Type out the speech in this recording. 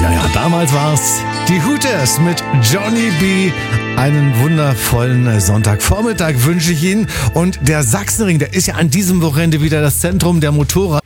Ja, damals war's die Hooters mit Johnny B. Einen wundervollen Sonntagvormittag wünsche ich Ihnen. Und der Sachsenring, der ist ja an diesem Wochenende wieder das Zentrum der Motorrad.